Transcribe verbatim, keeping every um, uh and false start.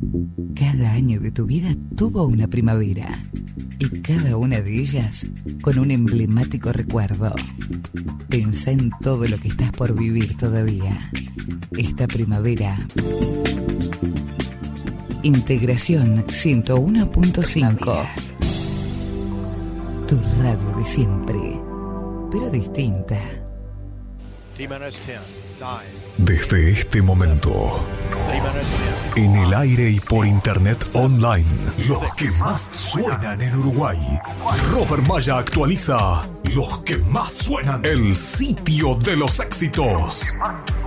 Cada año de tu vida tuvo una primavera y cada una de ellas con un emblemático recuerdo. Pensá en todo lo que estás por vivir todavía. Esta primavera. Integración ciento uno punto cinco. Tu radio de siempre, pero distinta. Desde este momento, en el aire y por internet online, los que más suenan en Uruguay. Robert Maya actualiza los que más suenan. El sitio de los éxitos.